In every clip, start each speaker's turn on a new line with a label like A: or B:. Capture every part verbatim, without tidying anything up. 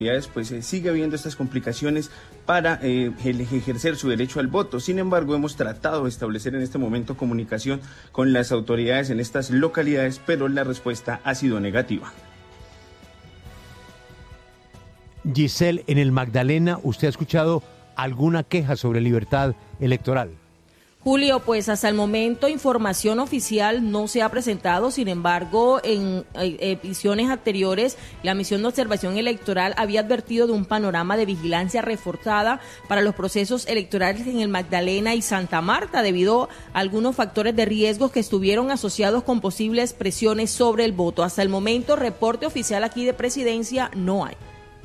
A: pues eh, sigue habiendo estas complicaciones para eh, ejercer su derecho al voto. Sin embargo, hemos tratado de establecer en este momento comunicación con las autoridades en estas localidades, pero la respuesta ha sido negativa.
B: Giselle, en el Magdalena, ¿usted ha escuchado alguna queja sobre libertad electoral?
C: Julio, pues hasta el momento información oficial no se ha presentado, sin embargo, en ediciones anteriores, la misión de observación electoral había advertido de un panorama de vigilancia reforzada para los procesos electorales en el Magdalena y Santa Marta, debido a algunos factores de riesgo que estuvieron asociados con posibles presiones sobre el voto. Hasta el momento, reporte oficial aquí de Presidencia no hay.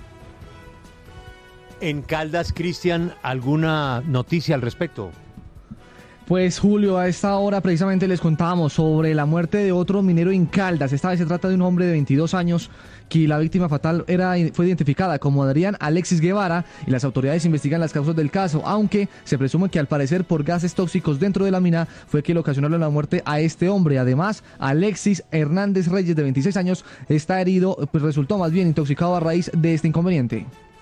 B: En Caldas, Cristian, ¿alguna noticia al respecto?
D: Pues Julio, a esta hora precisamente les contábamos sobre la muerte de otro minero en Caldas. Esta vez se trata de un hombre de veintidós años que la víctima fatal era, fue identificada como Adrián Alexis Guevara y las autoridades investigan las causas del caso, aunque se presume que al parecer por gases tóxicos dentro de la mina fue que le ocasionaron la muerte a este hombre. Además, Alexis Hernández Reyes, de veintiséis años, está herido, pues resultó más bien intoxicado a raíz de este inconveniente.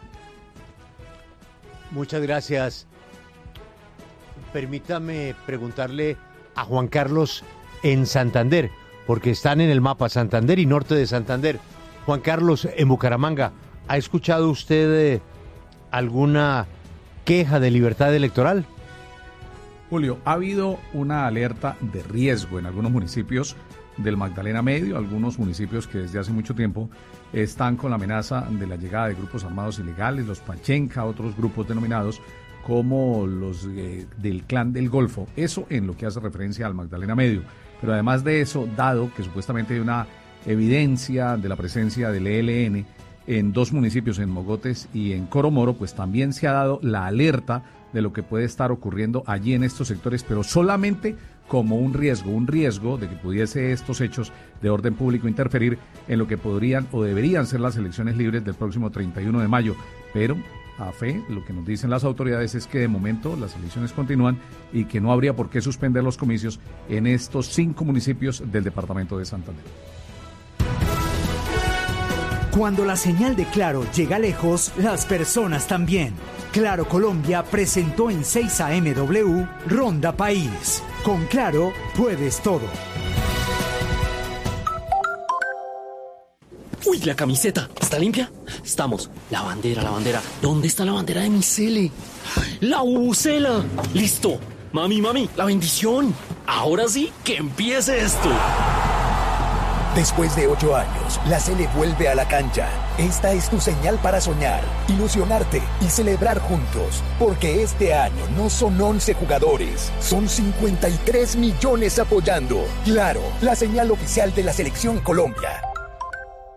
B: Muchas gracias. Permítame preguntarle a Juan Carlos en Santander, porque están en el mapa Santander y norte de Santander. Juan Carlos, en Bucaramanga, ¿ha escuchado usted eh, alguna queja de libertad electoral?
E: Julio, ha habido una alerta de riesgo en algunos municipios del Magdalena Medio, algunos municipios que desde hace mucho tiempo están con la amenaza de la llegada de grupos armados ilegales, los Pachenca, otros grupos denominados como los eh, del Clan del Golfo, eso en lo que hace referencia al Magdalena Medio. Pero además de eso, dado que supuestamente hay una evidencia de la presencia del E L N en dos municipios, en Mogotes y en Coromoro, pues también se ha dado la alerta de lo que puede estar ocurriendo allí en estos sectores, pero solamente como un riesgo, un riesgo de que pudiese estos hechos de orden público interferir en lo que podrían o deberían ser las elecciones libres del próximo treinta y uno de mayo, pero a fe, lo que nos dicen las autoridades es que de momento las elecciones continúan y que no habría por qué suspender los comicios en estos cinco municipios del departamento de Santander.
F: Cuando la señal de Claro llega lejos, las personas también. Claro Colombia presentó en seis A M W Ronda País. Con Claro puedes todo.
G: Uy, la camiseta, ¿está limpia? Estamos. La bandera, la bandera. ¿Dónde está la bandera de mi cele? ¡La bubucela! ¡Listo! Mami, mami, la bendición. Ahora sí, que empiece esto.
H: Después de ocho años, la Sele vuelve a la cancha. Esta es tu señal para soñar, ilusionarte y celebrar juntos. Porque este año no son once jugadores, son cincuenta y tres millones apoyando. Claro, la señal oficial de la Selección Colombia.